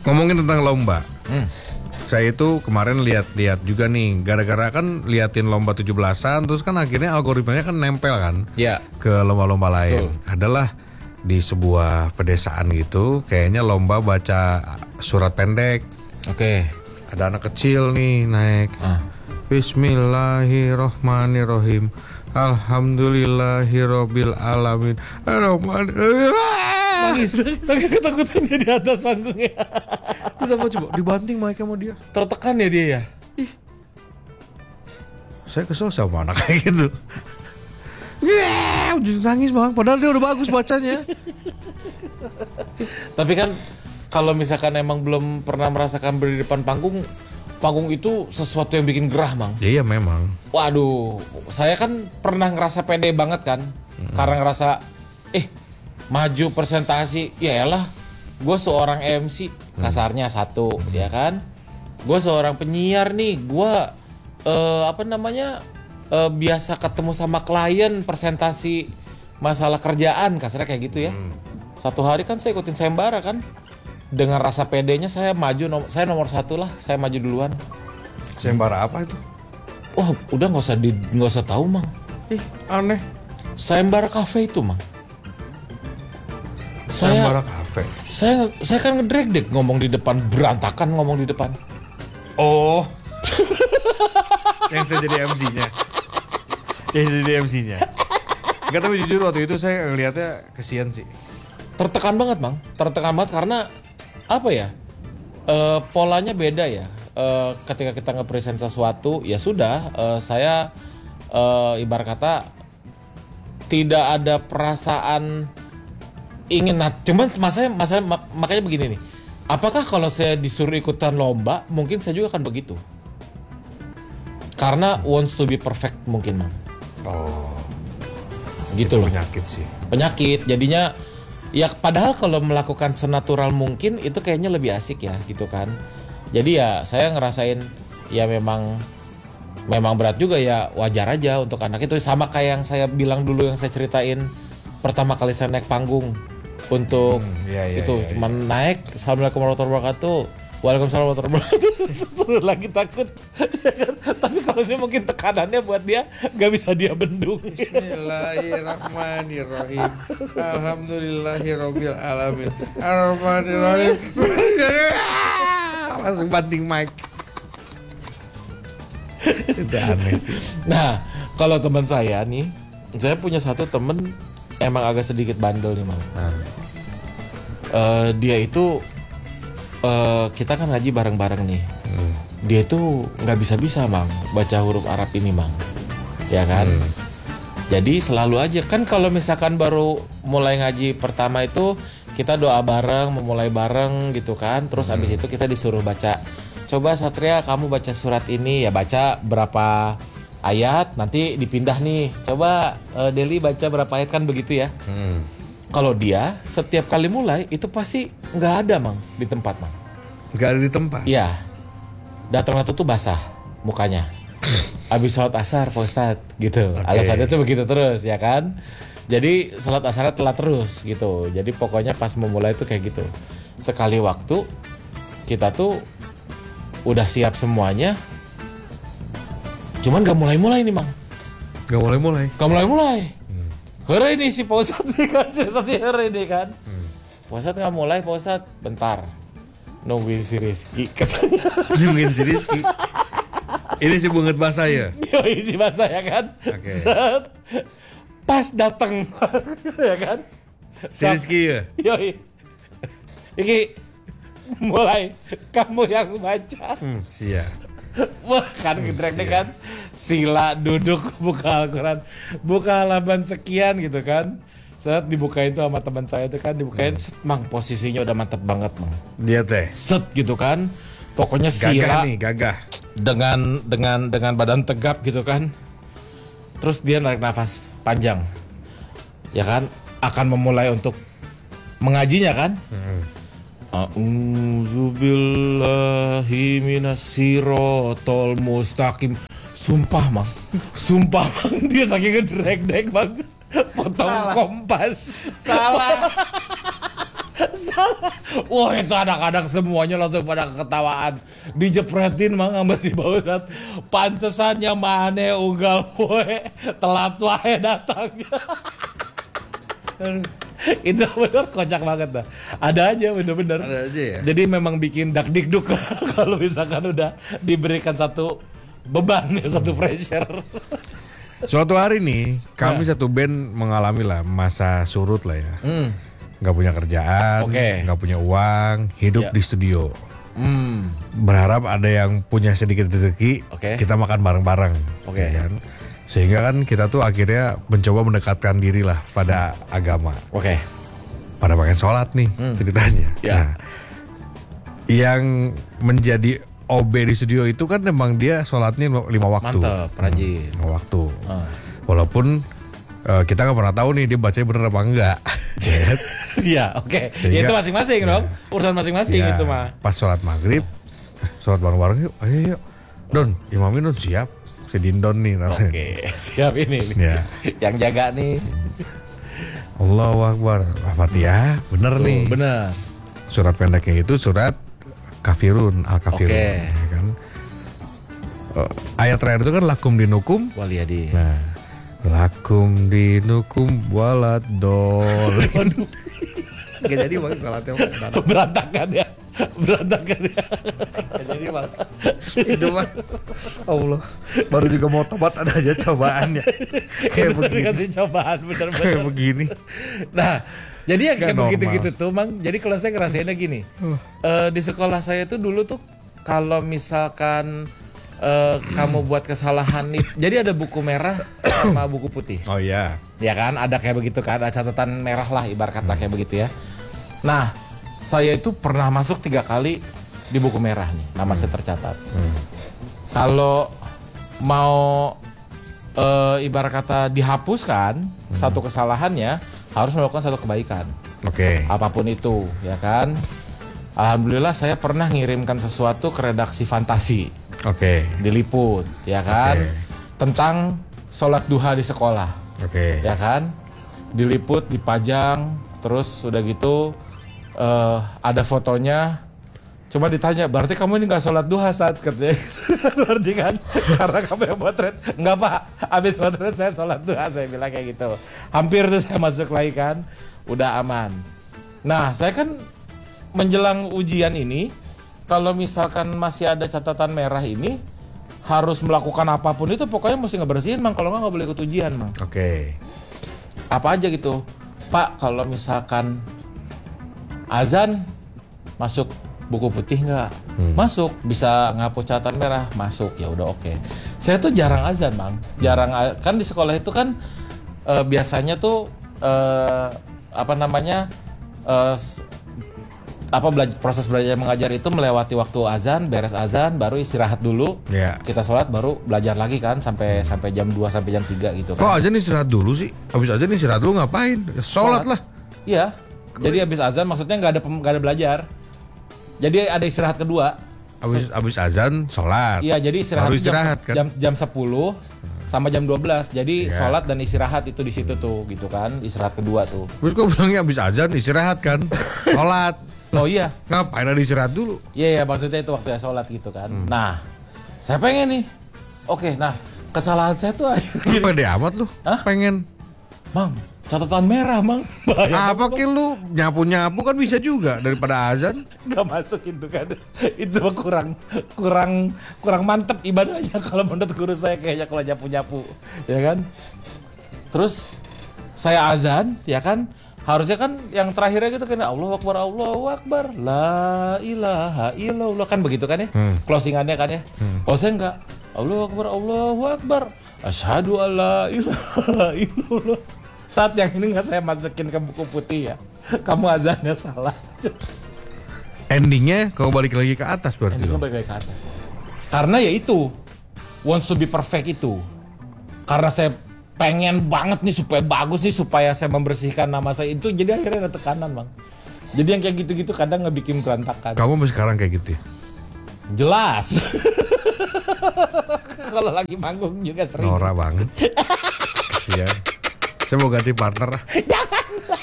Ngomongin tentang lomba. Saya itu kemarin lihat juga nih, gara-gara kan liatin lomba 17-an, terus kan akhirnya algoritmanya kan nempel kan ke lomba-lomba lain. Adalah di sebuah pedesaan gitu, kayaknya lomba baca surat pendek. Ada anak kecil nih naik. Bismillahirrohmanirrohim. Alhamdulillahirobbil alamin. Nangis, ketakutan dia di atas panggungnya. Terus apa coba dibanting mic sama dia. Tertekan ya dia ya. Saya kesel sama anak kayak gitu. Just nangis bang. Padahal dia udah bagus bacanya. Tapi kan kalau misalkan emang belum pernah merasakan berdiri di depan panggung itu sesuatu yang bikin gerah, Mang. Iya memang. Waduh, saya kan pernah ngerasa pede banget kan, karena ngerasa, maju presentasi, ya elah, gue seorang MC, kasarnya satu, ya kan, gue seorang penyiar nih, gue biasa ketemu sama klien presentasi masalah kerjaan, kasarnya kayak gitu ya. Satu hari kan saya ikutin sayembara kan. Dengan rasa pedenya saya maju, saya nomor 1 lah, saya maju duluan. Sayembara apa itu? Wah, udah nggak usah tahu, Mang. Aneh. Sayembara kafe itu, Mang. Sayembara kafe. Saya kan ngedreg ngomong di depan, berantakan ngomong di depan. Oh. Yang saya jadi MC-nya. Enggak, tapi jujur waktu itu saya ngelihatnya kesian sih. Tertekan banget, Mang. Tertekan banget karena apa ya? Polanya beda ya. Ketika kita nge-present sesuatu, ya sudah, saya ibarat kata tidak ada perasaan ingin. Cuman makanya begini nih. Apakah kalau saya disuruh ikutan lomba, mungkin saya juga akan begitu. Karena wants to be perfect mungkin, Mang. Oh. Gitu loh. Penyakit sih. Penyakit. Jadinya ya padahal kalau melakukan senatural mungkin itu kayaknya lebih asik ya gitu kan. Jadi ya saya ngerasain ya memang berat juga ya, wajar aja untuk anak itu. Sama kayak yang saya bilang dulu, yang saya ceritain pertama kali saya naik panggung untuk cuman naik, assalamualaikum warahmatullahi wabarakatuh, waalaikumsalam warahmatullahi wabarakatuh. Terus lagi takut ya kan? Tapi kalau ini mungkin tekanannya buat dia gak bisa dia bendung. Bismillahirrahmanirrahim. Alhamdulillahirabbil alamin. Ar-Rahmanir-Rahim. Langsung banting mic. Itu aneh sih. Nah, kalau teman saya nih, saya punya satu temen emang agak sedikit bandel nih, Mang. Dia itu kita kan ngaji bareng-bareng nih. Dia itu nggak bisa Mang baca huruf Arab ini, Mang. Ya kan? Jadi selalu aja kan kalau misalkan baru mulai ngaji pertama itu kita doa bareng, memulai bareng gitu kan. Terus abis itu kita disuruh baca. Coba Satria kamu baca surat ini, ya baca berapa ayat, nanti dipindah nih. Coba Deli baca berapa ayat, kan begitu ya. Kalau dia setiap kali mulai itu pasti nggak ada, Mang, di tempat, Mang. Nggak ada di tempat? Iya. Datang tuh basah mukanya. Abis sholat asar, Pak Ustadz, gitu. Alasannya tuh begitu terus, ya kan? Jadi sholat asarnya telat terus, gitu. Jadi pokoknya pas memulai tuh kayak gitu. Sekali waktu kita tuh udah siap semuanya, cuman gak mulai-mulai nih, Mang. Gak mulai-mulai? Gak mulai-mulai. Hore ini si Pak Ustadz nih kan, hore ini kan. Pak Ustadz gak mulai, Pak Ustadz. Bentar, nungguin si Rizky katanya. Nungguin si Rizky? Ini si banget bahasa ya? Yoi, si bahasa ya kan. Set. Pas datang ya kan. Si Rizky ya? Yoi. Iki mulai, kamu yang baca. Siap. Wah kan gedrek nih kan. Sila duduk buka Al-Quran, buka halaman sekian gitu kan. Set dibukain tuh sama teman saya tuh kan, dibukain set, Mang, posisinya udah mantep banget, Mang. Dia teh set gitu kan. Pokoknya gagah sila nih, gagah. Dengan badan tegap gitu kan. Terus dia narik nafas panjang. Ya kan, akan memulai untuk mengajinya kan. A'udzubillahi minasyaitonir mustaqim. Sumpah, Mang. Dia saking ngedrek-dek, Bang. Potong kompas. Salah. Wah itu anak-anak semuanya langsung pada ketawaan. Dijepretin mang sama si Bausat. Pantesannya mana unggal poe telat wae datang. Itu bener kocak banget dah. Ada aja bener-bener. Ada aja ya. Jadi memang bikin dak-dikduk lah kalau misalkan udah diberikan satu beban ya, satu pressure. Suatu hari nih kami satu band mengalami lah masa surut lah ya. Nggak punya kerjaan, nggak punya uang, hidup di studio. Berharap ada yang punya sedikit rezeki, kita makan bareng-bareng. Ya kan? Sehingga kan kita tuh akhirnya mencoba mendekatkan diri lah pada agama. Pada pengen sholat nih ceritanya. Nah, yang menjadi OB di studio itu kan memang dia sholatnya 5 waktu. Mantap, rajin. 5 waktu. Walaupun kita nggak pernah tahu nih dia bacanya bener apa enggak. Iya, Ya itu masing-masing dong. Urusan masing-masing itu mah. Pas sholat maghrib, sholat bareng-bareng yuk. Ayo. Don, imamin Don siap. Si Dindon nih namanya. Siap ini. Ya. Yang jaga nih. Allahu Akbar. Fatihah, bener nih. Bener. Surat pendeknya itu surat Kafirun, Al-Kafirun. Ya kan? Ayat terakhir itu kan lakum dinukum waliyadi. Nah, lakum dinukum waladol. Gak jadi bang salatnya berantakan ya. Jadi bang itu bang Allah baru juga mau tobat ada aja cobaannya kayak begini. Kasih cobaan bener-bener kayak begini. Nah jadi yang kayak begitu-gitu tuh mang. Jadi kalau saya ngerasainnya gini, di sekolah saya tuh dulu tuh kalau misalkan kamu buat kesalahan nih, jadi ada buku merah sama buku putih. Oh iya. Ya kan, ada kayak begitu kan, ada catatan merah lah ibarat kata kayak begitu ya. Nah, saya itu pernah masuk 3 kali di buku merah nih, nama saya tercatat. Kalau mau ibarat kata dihapuskan satu kesalahannya, harus melakukan satu kebaikan. Apapun itu, ya kan. Alhamdulillah saya pernah ngirimkan sesuatu ke redaksi Fantasi. Diliput, ya kan. Tentang sholat duha di sekolah. Ya kan. Diliput, dipajang, terus udah gitu ada fotonya. Coba ditanya, berarti kamu ini gak sholat duha saat katanya. Berarti kan, karena kamu yang motret. Enggak pak, abis motret saya sholat duha, saya bilang kayak gitu. Hampir tuh saya masuk lagi kan, udah aman. Nah saya kan menjelang ujian ini, kalau misalkan masih ada catatan merah ini, harus melakukan apapun itu, pokoknya mesti ngebersihin mang, kalau nggak boleh ikut ujian mang. Apa aja gitu, Pak, kalau misalkan azan masuk buku putih nggak? Masuk, bisa ngapus catatan merah, masuk, ya udah oke. Saya tuh jarang azan mang, kan di sekolah itu kan biasanya tuh proses belajar mengajar itu melewati waktu azan, beres azan, baru istirahat dulu, kita sholat, baru belajar lagi kan sampai jam 2 sampai jam 3 gitu kan. Kok azan istirahat dulu sih? Abis azan istirahat dulu ngapain? Sholat lah. Iya. Jadi abis azan maksudnya nggak ada belajar. Jadi ada istirahat kedua. Abis azan sholat. Iya, jadi istirahat kan? jam 10 sama jam 12. Jadi sholat dan istirahat itu di situ tuh gitu kan, istirahat kedua tuh. Terus kok bilangnya abis azan istirahat kan? Sholat. Oh iya. Ngapain ada istirahat dulu? Iya, maksudnya itu waktu sholat gitu kan. Nah, saya pengen nih. Oke, nah kesalahan saya tuh lu pede amat lu. Pengen. Mang, catatan merah mang. Apa ke lu nyapu kan bisa juga daripada azan. Gak masuk itu kan. Itu kurang mantep ibadahnya kalau menurut guru saya kayaknya kalau nyapu ya kan. Terus saya azan ya kan, harusnya kan yang terakhirnya gitu kan Allahu Akbar la ilaha illallah kan begitu kan ya. Closingannya kan ya. Kalau saya enggak, Allahu Akbar asyhadu alla ilaha illallah. Saat yang ini nggak saya masukin ke buku putih ya. Kamu azannya salah. Endingnya kau balik lagi ke atas berarti. Endingnya balik lagi ke atas. Karena ya itu wants to be perfect itu. Karena saya pengen banget nih supaya bagus nih, supaya saya membersihkan nama saya itu, jadi akhirnya ada tekanan bang. Jadi yang kayak gitu-gitu kadang ngebikin berantakan. Kamu masih sekarang kayak gitu ya? Jelas. Kalau lagi manggung juga sering. Norak banget. Kesian. Saya mau ganti partner. Jangan.